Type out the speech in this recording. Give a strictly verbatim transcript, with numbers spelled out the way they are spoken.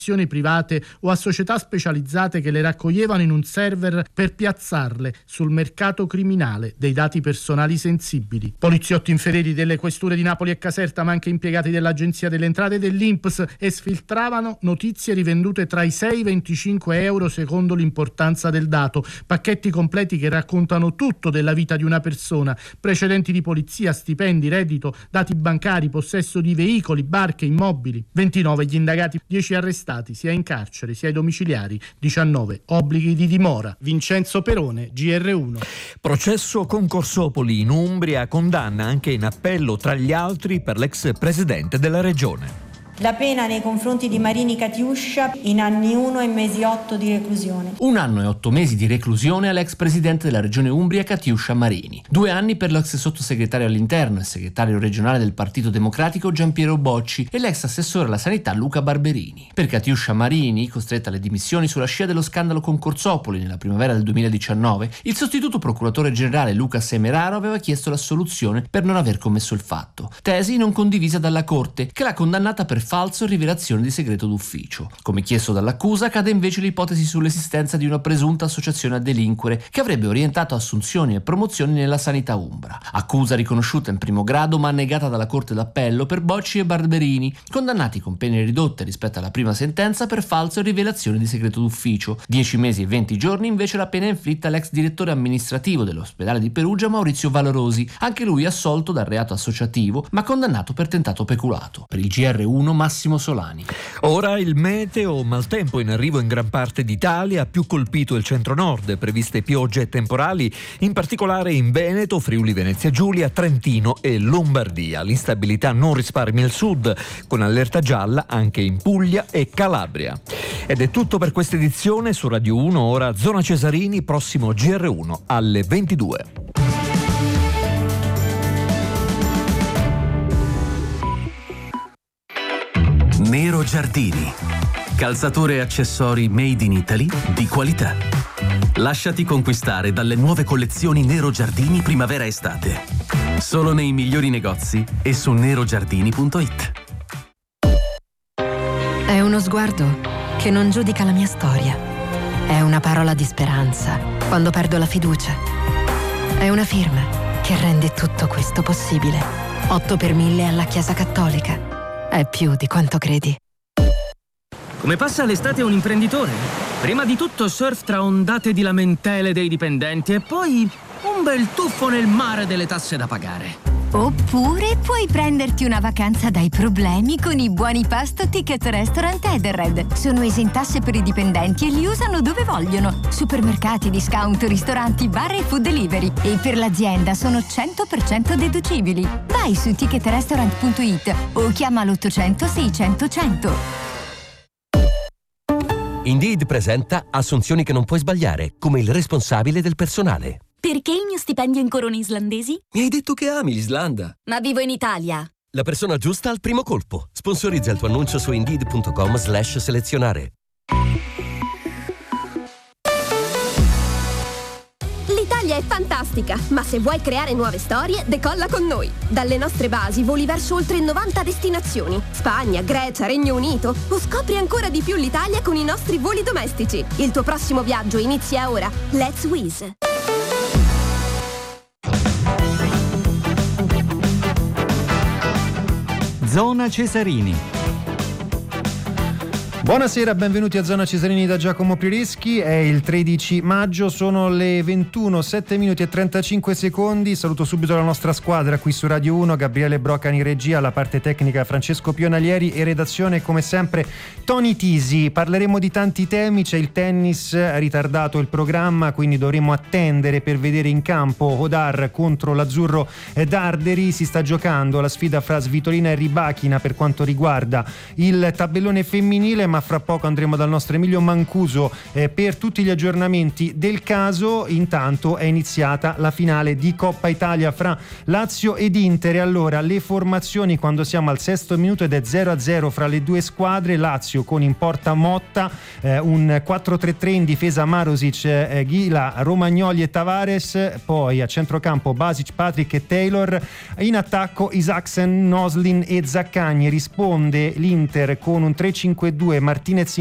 private o a società specializzate che le raccoglievano in un server per piazzarle sul mercato criminale dei dati personali sensibili. Poliziotti inferiori delle questure di Napoli e Caserta, ma anche impiegati dell'Agenzia delle Entrate e dell'I N P S, esfiltravano notizie rivendute tra i sei e i venticinque euro secondo l'importanza del dato, pacchetti completi che raccontano tutto della vita di una persona, precedenti di polizia, stipendi, reddito, dati bancari, possesso di veicoli, barche, immobili. ventinove gli indagati, dieci arrestati sia in carcere sia ai domiciliari, diciannove obblighi di dimora. Vincenzo Perone, G R uno. Processo Concorsopoli in Umbria, condanna anche in appello tra gli altri per l'ex presidente della regione. La pena nei confronti di Marini Catiuscia in anni uno e mesi otto di reclusione. Un anno e otto mesi di reclusione all'ex presidente della regione Umbria Catiuscia Marini. Due anni per l'ex sottosegretario all'interno e segretario regionale del Partito Democratico Giampiero Bocci e l'ex assessore alla sanità Luca Barberini. Per Catiuscia Marini, costretta alle dimissioni sulla scia dello scandalo Concorsopoli nella primavera del duemiladiciannove, il sostituto procuratore generale Luca Semeraro aveva chiesto l'assoluzione per non aver commesso il fatto. Tesi non condivisa dalla Corte, che l'ha condannata per falso rivelazione di segreto d'ufficio. Come chiesto dall'accusa, cade invece l'ipotesi sull'esistenza di una presunta associazione a delinquere che avrebbe orientato assunzioni e promozioni nella sanità umbra. Accusa riconosciuta in primo grado ma negata dalla Corte d'Appello per Bocci e Barberini, condannati con pene ridotte rispetto alla prima sentenza per falso rivelazione di segreto d'ufficio. dieci mesi e venti giorni invece la pena inflitta all'ex direttore amministrativo dell'ospedale di Perugia Maurizio Valorosi, anche lui assolto dal reato associativo ma condannato per tentato peculato. Per il G R uno Massimo Solani. Ora il meteo, maltempo in arrivo in gran parte d'Italia, più colpito il centro-nord, previste piogge temporali, in particolare in Veneto, Friuli Venezia Giulia, Trentino e Lombardia. L'instabilità non risparmia il sud, con allerta gialla anche in Puglia e Calabria. Ed è tutto per questa edizione. Su Radio uno, ora Zona Cesarini, prossimo G R uno alle ventidue. Nero Giardini, calzature e accessori made in Italy di qualità. Lasciati conquistare dalle nuove collezioni Nero Giardini primavera-estate. Solo nei migliori negozi e su nerogiardini punto it. È uno sguardo che non giudica la mia storia. È una parola di speranza quando perdo la fiducia. È una firma che rende tutto questo possibile. otto per mille alla Chiesa Cattolica. È più di quanto credi. Come passa l'estate un imprenditore? Prima di tutto surf tra ondate di lamentele dei dipendenti e poi un bel tuffo nel mare delle tasse da pagare. Oppure puoi prenderti una vacanza dai problemi con i buoni pasto Ticket Restaurant Edenred. Sono esentasse per i dipendenti e li usano dove vogliono. Supermercati, discount, ristoranti, bar e food delivery. E per l'azienda sono cento per cento deducibili. Vai su ticket restaurant punto it o chiama l'ottocento seicento cento. Indeed presenta assunzioni che non puoi sbagliare, come il responsabile del personale. Perché il mio stipendio in corone islandesi? Mi hai detto che ami l'Islanda. Ma vivo in Italia. La persona giusta al primo colpo. Sponsorizza il tuo annuncio su indeed punto com slash selezionare. L'Italia è fantastica, ma se vuoi creare nuove storie, decolla con noi. Dalle nostre basi voli verso oltre novanta destinazioni. Spagna, Grecia, Regno Unito. O scopri ancora di più l'Italia con i nostri voli domestici. Il tuo prossimo viaggio inizia ora. Let's Wizz. Zona Cesarini. Buonasera, benvenuti a Zona Cesarini da Giacomo Prireschi. È il tredici maggio, sono le ventuno, sette minuti e trentacinque secondi. Saluto subito la nostra squadra qui su Radio uno, Gabriele Brocani in regia, alla parte tecnica Francesco Pionalieri e redazione come sempre Tony Tisi. Parleremo di tanti temi, c'è il tennis, ha ritardato il programma, quindi dovremo attendere per vedere in campo Hodar contro l'Azzurro Darderi. Si sta giocando la sfida fra Svitolina e Rybakina per quanto riguarda il tabellone femminile, ma fra poco andremo dal nostro Emilio Mancuso eh, per tutti gli aggiornamenti del caso. Intanto è iniziata la finale di Coppa Italia fra Lazio ed Inter. E allora le formazioni quando siamo al sesto minuto ed è zero a zero fra le due squadre. Lazio con in porta Motta, eh, un quattro tre tre in difesa Marusic, eh, Ghila, Romagnoli e Tavares, poi a centrocampo Basic, Patrick e Taylor, in attacco Isaacsen, Noslin e Zaccagni. Risponde l'Inter con un tre cinque due, Martinez